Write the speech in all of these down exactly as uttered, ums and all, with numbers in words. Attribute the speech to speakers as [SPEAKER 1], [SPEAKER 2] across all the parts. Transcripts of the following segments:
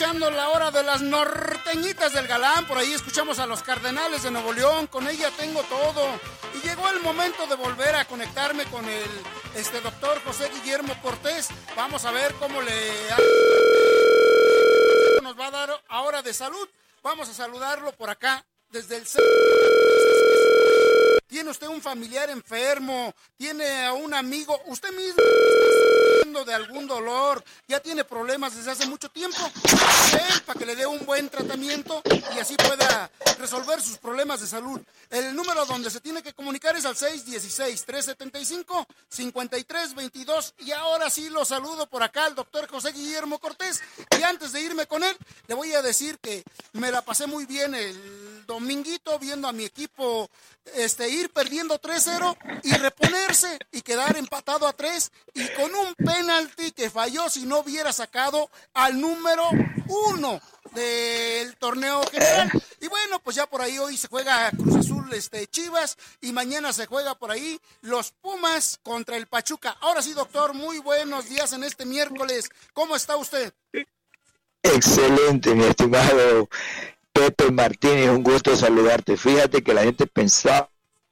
[SPEAKER 1] escuchando la hora de las norteñitas del galán. Por ahí escuchamos a los Cardenales de Nuevo León. Con ella tengo todo. Y llegó el momento de volver a conectarme con el este doctor José Guillermo Cortés. Vamos a ver cómo le nos va a dar ahora de salud. Vamos a saludarlo por acá desde el... ¿Tiene usted un familiar enfermo? ¿Tiene a un amigo? ¿Usted mismo está sufriendo de algún dolor? ¿Ya tiene problemas desde hace mucho tiempo? Ven para que le dé un buen tratamiento y así pueda resolver sus problemas de salud. El número donde se tiene que comunicar es al seis uno seis, tres siete cinco, cinco tres dos dos. Y ahora sí lo saludo por acá al doctor José Guillermo Cortés. Y antes de irme con él, le voy a decir que me la pasé muy bien el dominguito viendo a mi equipo este, ir perdiendo tres cero y reponerse y quedar empatado a tres y con un penalti que falló si no hubiera sacado al número uno del torneo general. Y bueno, pues ya por ahí hoy se juega Cruz Azul este, Chivas y mañana se juega por ahí los Pumas contra el Pachuca. Ahora sí, doctor, muy buenos días en este miércoles. ¿Cómo está usted?
[SPEAKER 2] Excelente, mi estimado Pepe Martínez, un gusto saludarte. Fíjate que la gente pensaba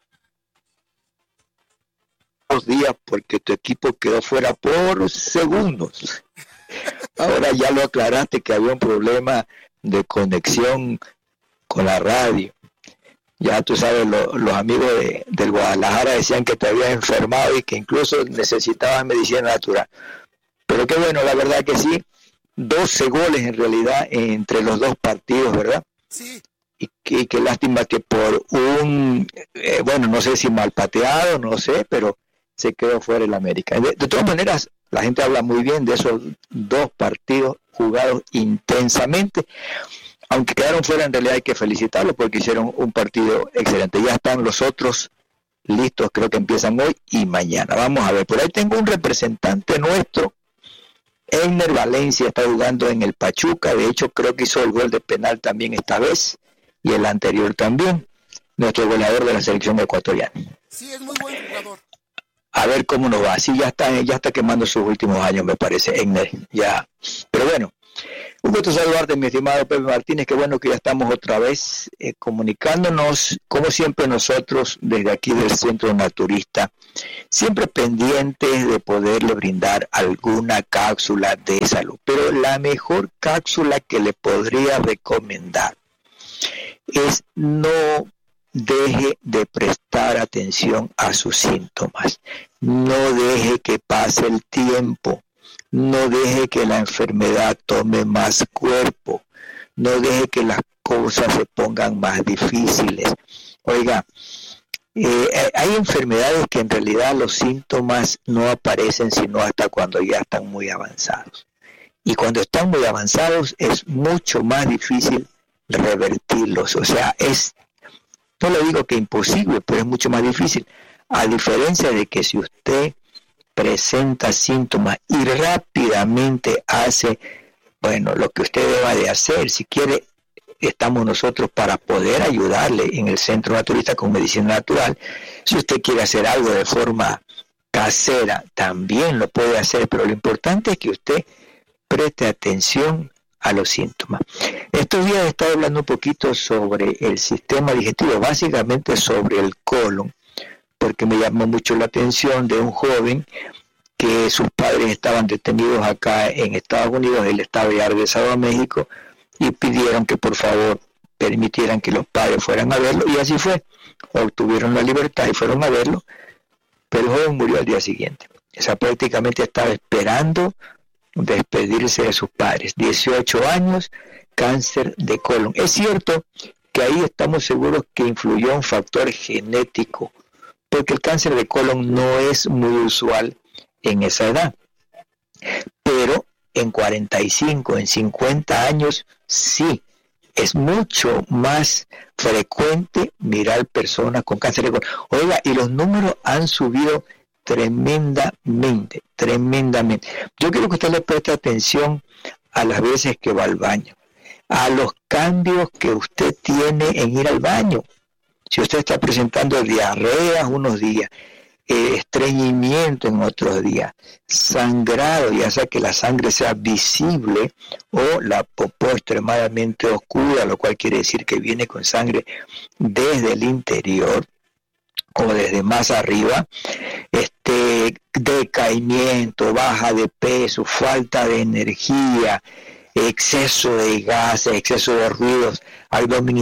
[SPEAKER 2] dos días porque tu equipo quedó fuera por segundos. Ahora ya lo aclaraste que había un problema de conexión con la radio. Ya tú sabes, lo, los amigos de, del Guadalajara decían que te habías enfermado y que incluso necesitabas medicina natural. Pero qué bueno, la verdad que sí. doce goles en realidad entre los dos partidos, ¿verdad?
[SPEAKER 1] Sí.
[SPEAKER 2] Y qué, qué lástima que por un, eh, bueno, no sé si mal pateado, no sé, pero se quedó fuera el América. De, de todas maneras, la gente habla muy bien de esos dos partidos jugados intensamente. Aunque quedaron fuera, en realidad hay que felicitarlos porque hicieron un partido excelente. Ya están los otros listos, creo que empiezan hoy y mañana. Vamos a ver, por ahí tengo un representante nuestro. Einer Valencia está jugando en el Pachuca, de hecho creo que hizo el gol de penal también esta vez, y el anterior también, nuestro goleador de la selección ecuatoriana.
[SPEAKER 1] Sí, es muy buen jugador.
[SPEAKER 2] A ver cómo nos va, sí, ya está, ya está quemando sus últimos años, me parece, Einer, ya. Pero bueno, un gusto saludarte, mi estimado Pepe Martínez, qué bueno que ya estamos otra vez eh, comunicándonos, como siempre nosotros, desde aquí del Centro Naturista, siempre pendientes de poderle brindar alguna cápsula de salud. Pero la mejor cápsula que le podría recomendar es no deje de prestar atención a sus síntomas, no deje que pase el tiempo, no deje que la enfermedad tome más cuerpo, no deje que las cosas se pongan más difíciles. Oiga, eh, hay enfermedades que en realidad los síntomas no aparecen sino hasta cuando ya están muy avanzados. Y cuando están muy avanzados es mucho más difícil revertirlos. O sea, es, no le digo que imposible, pero es mucho más difícil. A diferencia de que si usted presenta síntomas y rápidamente hace, bueno, lo que usted deba de hacer, si quiere, estamos nosotros para poder ayudarle en el Centro Naturista con Medicina Natural. Si usted quiere hacer algo de forma casera, también lo puede hacer, pero lo importante es que usted preste atención a los síntomas. Estos días he estado hablando un poquito sobre el sistema digestivo, básicamente sobre el colon, porque me llamó mucho la atención de un joven que sus padres estaban detenidos acá en Estados Unidos, él estaba ya regresado a México, y pidieron que por favor permitieran que los padres fueran a verlo, y así fue, obtuvieron la libertad y fueron a verlo, pero el joven murió al día siguiente. O sea, prácticamente estaba esperando despedirse de sus padres. dieciocho años, cáncer de colon. Es cierto que ahí estamos seguros que influyó un factor genético, porque el cáncer de colon no es muy usual en esa edad, pero en cuarenta y cinco, en cincuenta años, sí, es mucho más frecuente mirar personas con cáncer de colon. Oiga, y los números han subido tremendamente, tremendamente. Yo quiero que usted le preste atención a las veces que va al baño, a los cambios que usted tiene en ir al baño. Si usted está presentando diarreas unos días, eh, estreñimiento en otros días, sangrado, ya sea que la sangre sea visible o la popó extremadamente oscura, lo cual quiere decir que viene con sangre desde el interior o desde más arriba, este decaimiento, baja de peso, falta de energía, exceso de gases, exceso de ruidos, abdomen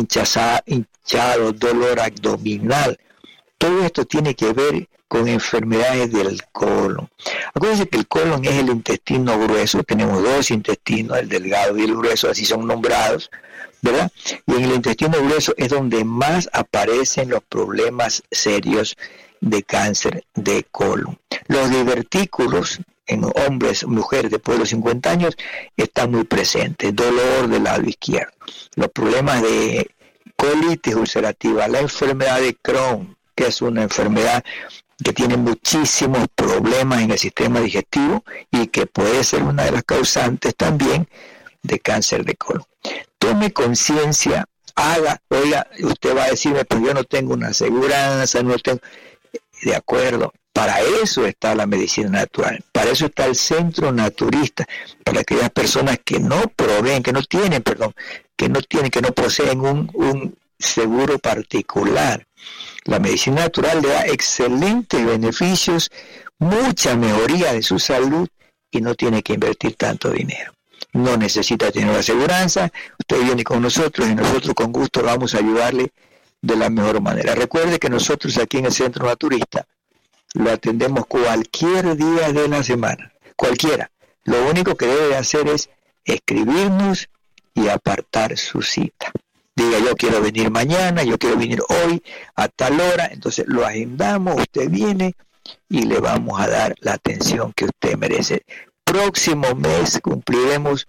[SPEAKER 2] hinchado, dolor abdominal. Todo esto tiene que ver con enfermedades del colon. Acuérdense que el colon es el intestino grueso, tenemos dos intestinos, el delgado y el grueso, así son nombrados, ¿verdad? Y en el intestino grueso es donde más aparecen los problemas serios de cáncer de colon. Los divertículos en hombres, mujeres después de los cincuenta años están muy presentes, dolor del lado izquierdo, los problemas de colitis ulcerativa, la enfermedad de Crohn, que es una enfermedad que tiene muchísimos problemas en el sistema digestivo y que puede ser una de las causantes también de cáncer de colon. Tome conciencia, haga, oiga, usted va a decirme, pues yo no tengo una aseguranza, no tengo, de acuerdo, para eso está la medicina natural, para eso está el centro naturista, para aquellas personas que no proveen, que no tienen, perdón, que no tienen, que no poseen un, un seguro particular. La medicina natural le da excelentes beneficios, mucha mejoría de su salud y no tiene que invertir tanto dinero. No necesita tener una aseguranza, usted viene con nosotros y nosotros con gusto vamos a ayudarle de la mejor manera. Recuerde que nosotros aquí en el Centro Naturista lo atendemos cualquier día de la semana, cualquiera. Lo único que debe hacer es escribirnos y apartar su cita. Diga, yo quiero venir mañana, yo quiero venir hoy a tal hora, entonces lo agendamos, usted viene y le vamos a dar la atención que usted merece. Próximo mes cumpliremos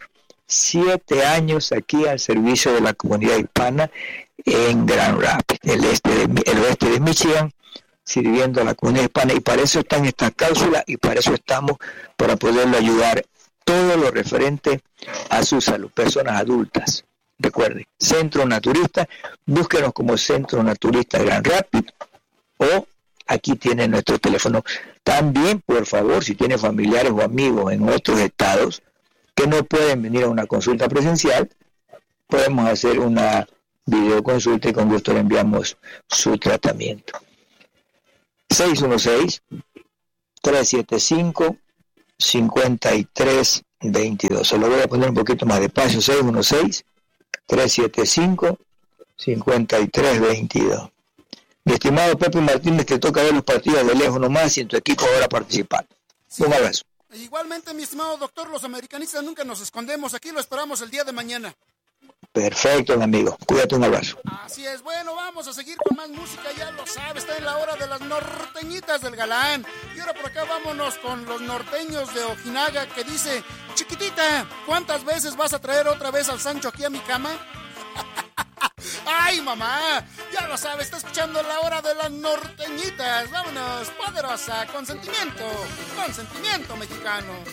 [SPEAKER 2] siete años aquí al servicio de la comunidad hispana en Grand Rapids, el, este de, el oeste de Michigan, sirviendo a la comunidad hispana, y para eso están estas cápsulas y para eso estamos, para poderlo ayudar todo lo referente a su salud, personas adultas. Recuerde, Centro Naturista, búsquenos como Centro Naturista Grand Rapids o aquí tiene nuestro teléfono. También, por favor, si tiene familiares o amigos en otros estados que no pueden venir a una consulta presencial, podemos hacer una videoconsulta y con gusto le enviamos su tratamiento. seis uno seis, tres siete cinco, cinco tres dos dos. Se lo voy a poner un poquito más despacio. seis uno seis, tres siete cinco, cinco tres dos dos. Mi estimado Pepe Martínez, te toca ver los partidos de lejos nomás y en tu equipo ahora participar. Sí. Un abrazo.
[SPEAKER 1] Igualmente, mi estimado doctor, los americanistas nunca nos escondemos. Aquí lo esperamos el día de mañana.
[SPEAKER 2] Perfecto, mi amigo. Cuídate, un abrazo.
[SPEAKER 1] Así es. Bueno, vamos a seguir con más música. Ya lo sabes, está en la hora de las norteñitas del galán. Y ahora por acá vámonos con los norteños de Ojinaga, que dice: chiquitita, ¿cuántas veces vas a traer otra vez al Sancho aquí a mi cama? ¡Ay, mamá! Ya lo sabes, está escuchando la hora de las norteñitas. Vámonos, poderosa, con sentimiento, con sentimiento mexicano.